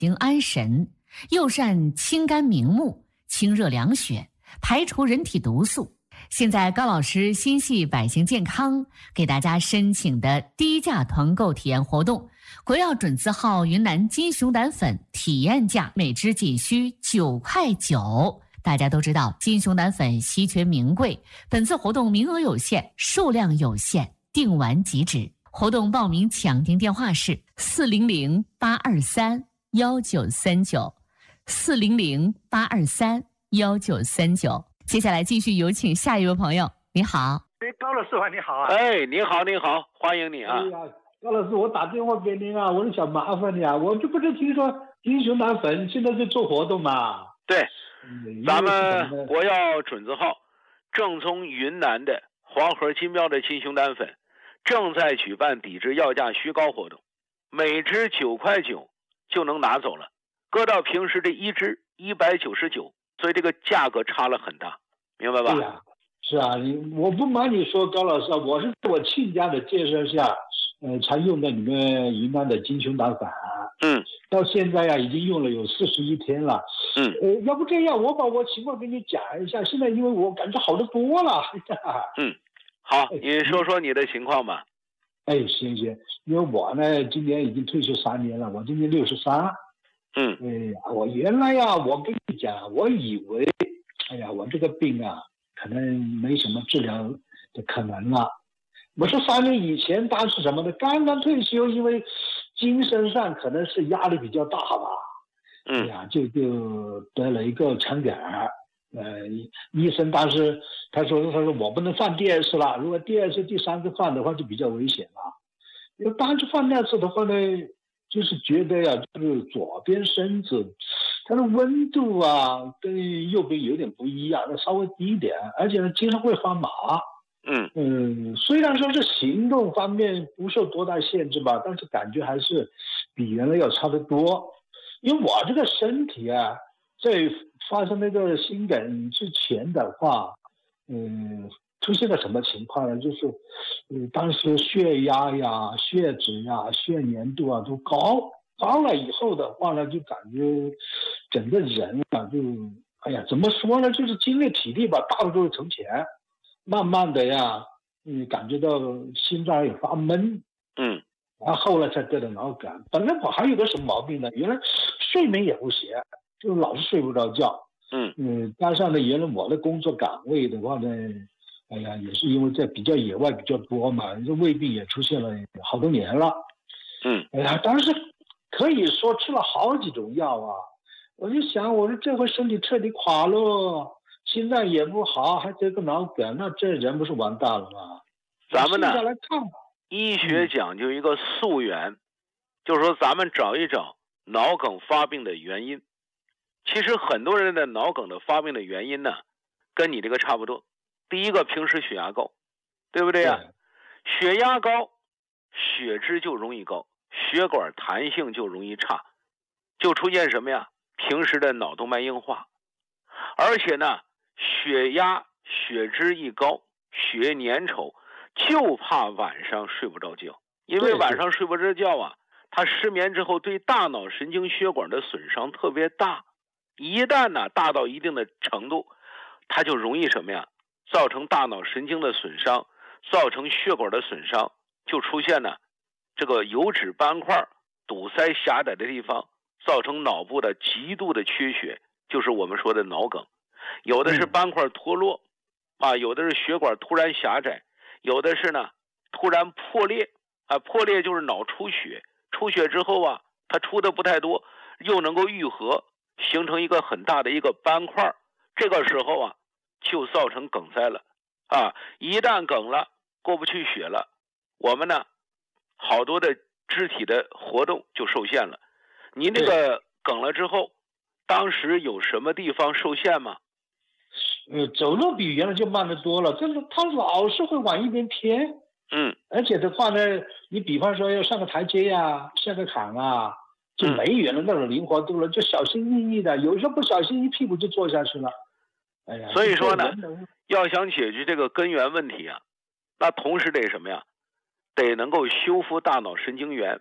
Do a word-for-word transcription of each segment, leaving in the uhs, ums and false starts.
行安神，又善清肝明目、清热凉血，排除人体毒素。现在高老师心系百姓健康，给大家申请的低价团购体验活动，国药准字号云南金熊胆粉体验价每支仅需九块九。大家都知道金熊胆粉稀缺名贵，本次活动名额有限，数量有限，订完即止。活动报名抢订电话是四零零八二三幺九三九，四零零八二三幺九三九。接下来继续有请下一位朋友。你好， 哎，高老师好，你好啊！ 哎，你好，你好，欢迎你啊！ 哎呀，高老师，我打电话给您啊，我是想麻烦你啊，我就不是听说金熊胆粉现在在做活动嘛？ 对，嗯、咱们国药准字号正宗云南的黄河金标的金熊胆粉正在举办抵制药价虚高活动，每支九块九就能拿走了，搁到平时的一支一百九十九，所以这个价格差了很大，明白吧？ 对呀、啊，是啊，你我不瞒你说，高老师，我是我亲家的介绍下，呃，才用的你们云南的金熊胆粉。 嗯， 到现在呀、啊，已经用了有四十一天了。 嗯， 呃，要不这样，我把我情况给你讲一下。现在因为我感觉好得多了。 嗯，好，你说说你的情况吧。 哎，行行，因为我呢，今年已经退休三年了，我今年六十三。 嗯， 哎呀，我原来呀，我跟你讲，我以为，哎呀，我这个病啊，可能没什么治疗的可能了。我说三年以前，当时什么的，刚刚退休，因为精神上可能是压力比较大吧。 嗯， 哎呀，就就得了一个肠梗儿。呃，医生当时他说他说我不能放第二次了，如果第二次、第三次放的话，就比较危险了。因为当时放那次的话呢，就是觉得呀，就是左边身子它的温度啊跟右边有点不一样，稍微低一点，而且呢经常会发麻。 嗯嗯，虽然说是行动方面不受多大限制吧，但是感觉还是比原来要差得多。因为我这个身体啊，在发生那个心梗之前的话，嗯，出现了什么情况呢？就是，嗯，当时血压呀、血脂呀、血粘度啊都高，高了以后的话呢，就感觉整个人啊就，哎呀，怎么说呢？就是精力体力吧，大不如从前。慢慢的呀，嗯，感觉到心脏也发闷。 嗯， 然后后来才得的脑梗。本来我还有个什么毛病呢？原来睡眠也不行，就老是睡不着觉。 嗯嗯，加上呢，原来我的工作岗位的话呢，哎呀，也是因为在比较野外比较多嘛，这胃病也出现了好多年了。 嗯， 哎呀，当时可以说吃了好几种药啊。我就想，我说这回身体彻底垮了，心脏也不好，还得个脑梗，那这人不是完蛋了吗？ 咱们呢， 下来看吧。 医学讲究一个溯源，嗯、就是说咱们找一找脑梗发病的原因。其实很多人的脑梗的发病的原因呢，跟你这个差不多。第一个，平时血压高，对不对呀、啊？血压高，血脂就容易高，血管弹性就容易差，就出现什么呀？平时的脑动脉硬化，而且呢，血压、血脂一高，血粘稠，就怕晚上睡不着觉，因为晚上睡不着觉啊，他失眠之后对大脑神经血管的损伤特别大，一旦呢大到一定的程度，它就容易什么呀？造成大脑神经的损伤，造成血管的损伤，就出现呢这个油脂斑块堵塞狭窄的地方，造成脑部的极度的缺血，就是我们说的脑梗。有的是斑块脱落、嗯、啊，有的是血管突然狭窄，有的是呢突然破裂啊，破裂就是脑出血，出血之后啊，它出的不太多，又能够愈合，形成一个很大的一个斑块，这个时候啊就造成梗塞了啊。一旦梗了，过不去血了，我们呢好多的肢体的活动就受限了。你那个梗了之后，当时有什么地方受限吗？ 呃，走路比原来就慢得多了，但是他老是会往一边偏。 嗯， 而且的话呢，你比方说要上个台阶啊，下个坎啊，就没原来那种灵活度了，就小心翼翼的，有时候不小心一屁股就坐下去了。哎呀， 所以说呢，要想解决这个根源问题啊，那同时得什么呀？得能够修复大脑神经元。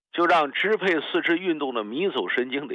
就让支配四肢运动的迷走神经得